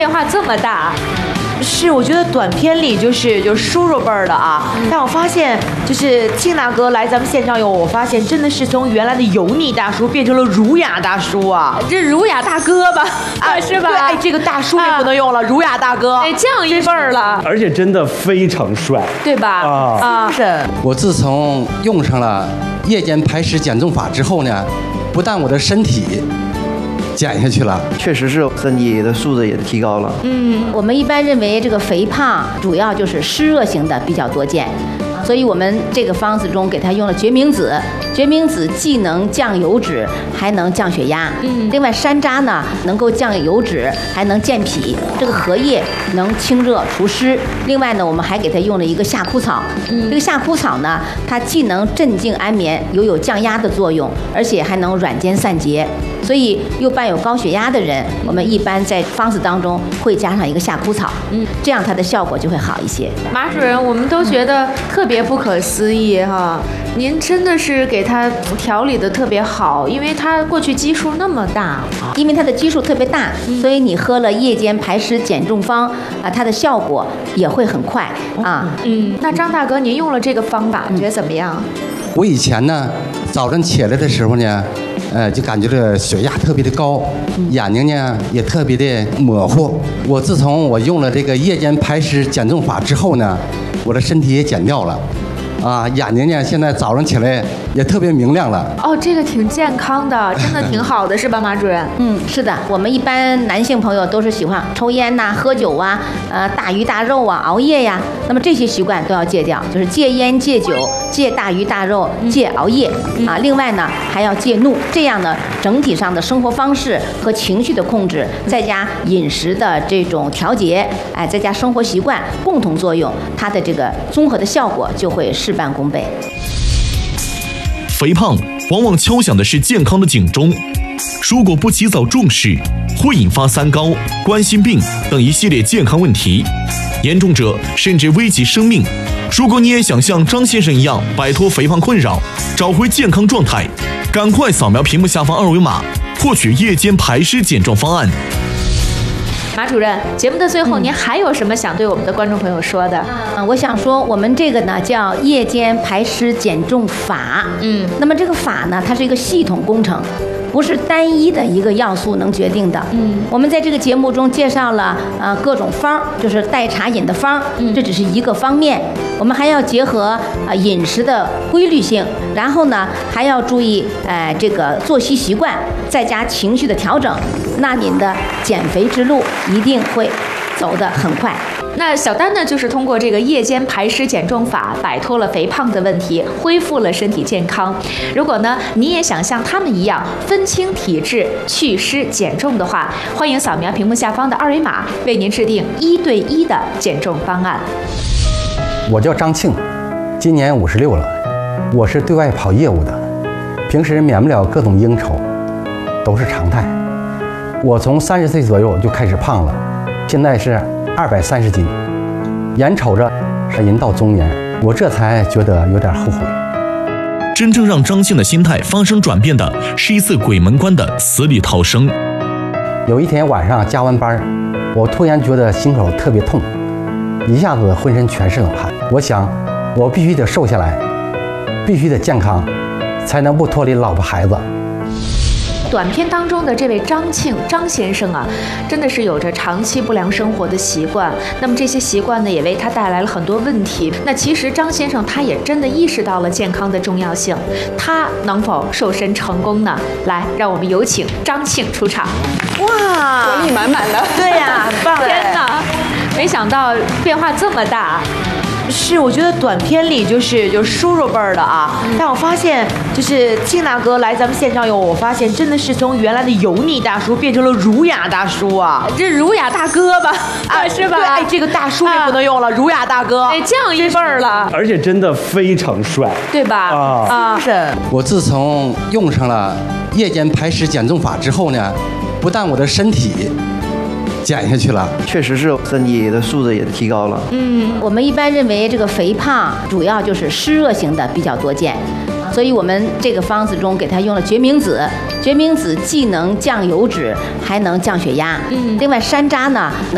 变化这么大。 是，我觉得短片里就是叔叔辈儿的啊，但我发现就是庆大哥来咱们线上以后，我发现真的是从原来的油腻大叔变成了儒雅大叔啊， 这儒雅大哥吧，是吧？ 对，哎，这个大叔也不能用了，儒雅大哥， 哎，这样一辈儿了， 而且真的非常帅， 对吧？ 是。 我自从用上了夜间排湿减重法之后呢，不但我的身体减下去了， 确实是身体的素质也提高了。 我们一般认为这个肥胖主要就是湿热型的比较多见，所以我们这个方子中给它用了决明子。决明子既能降油脂，还能降血压。另外山楂呢能够降油脂，还能健脾。这个荷叶能清热除湿。另外呢，我们还给它用了一个夏枯草。这个夏枯草呢，它既能镇静安眠，有降压的作用，而且还能软坚散结。所以又伴有高血压的人，我们一般在方子当中会加上一个夏枯草，这样它的效果就会好一些。 马主任，我们都觉得特别不可思议哈，您真的是给他调理的特别好，因为他过去基数那么大， 因为它的基数特别大，所以你喝了夜间排湿减重方啊，它的效果也会很快啊。 那张大哥，您用了这个方法，觉得怎么样？ 我以前呢，早晨起来的时候呢，就感觉这血压特别的高，眼睛呢也特别的模糊。我自从我用了这个夜间排湿减重法之后呢，我的身体也减掉了。眼睛呢，现在早上起来也特别明亮了。 哦，这个挺健康的，真的挺好的，是吧，马主任？ 是的，我们一般男性朋友都是喜欢抽烟呐、喝酒啊、大鱼大肉啊、熬夜呀，那么这些习惯都要戒掉，就是戒烟、戒酒、戒大鱼大肉、戒熬夜啊。另外呢，还要戒怒，这样呢，整体上的生活方式和情绪的控制，再加饮食的这种调节，再加生活习惯共同作用，它的这个综合的效果就会事半功倍。 肥胖往往敲响的是健康的警钟，如果不及早重视，会引发三高、冠心病等一系列健康问题，严重者甚至危及生命。如果你也想像张先生一样摆脱肥胖困扰，找回健康状态，赶快扫描屏幕下方二维码，获取夜间排湿减重方案。 马主任，节目的最后，您还有什么想对我们的观众朋友说的？ 我想说，我们这个呢叫夜间排湿减重法。那么这个法呢，它是一个系统工程，不是单一的一个要素能决定的。我们在这个节目中介绍了各种方，就是代茶饮的方，这只是一个方面。我们还要结合饮食的规律性，然后呢还要注意这个作息习惯，再加情绪的调整，那您的减肥之路一定会走得很快。 那小丹呢，就是通过这个夜间排湿减重法，摆脱了肥胖的问题，恢复了身体健康。如果呢，你也想像他们一样分清体质、祛湿减重的话，欢迎扫描屏幕下方的二维码，为您制定1对1的减重方案。 我叫张庆，今年56了，我是对外跑业务的，平时免不了各种应酬，都是常态。我从30岁左右就开始胖了，现在是230斤，眼瞅着人到中年，我这才觉得有点后悔。 真正让张庆的心态发生转变的是一次鬼门关的死里逃生。 有一天晚上加完班，我突然觉得心口特别痛，一下子浑身全是冷汗。我想，我必须得瘦下来，必须得健康，才能不脱离老婆孩子。 短片当中的这位张先生啊，真的是有着长期不良生活的习惯。那么这些习惯呢，也为他带来了很多问题。那其实张先生他也真的意识到了健康的重要性，他能否瘦身成功呢？来，让我们有请张庆出场。 哇， 活力满满的。 对呀，很棒！ 天哪，没想到变化这么大。 是，我觉得短片里就是叔叔辈儿的啊，但我发现就是庆大哥来咱们线上以后，我发现真的是从原来的油腻大叔变成了儒雅大叔啊， 这儒雅大哥吧，是吧？ 对，哎，这个大叔也不能用了，儒雅大哥， 哎，这样一辈儿了， 而且真的非常帅， 对吧？ 是。 我自从用上了夜间排湿减重法之后呢，不但我的身体减下去了， 确实是身体的素质也提高了。 我们一般认为这个肥胖主要就是湿热型的比较多见，所以我们这个方子中给它用了决明子。决明子既能降油脂，还能降血压。另外山楂呢能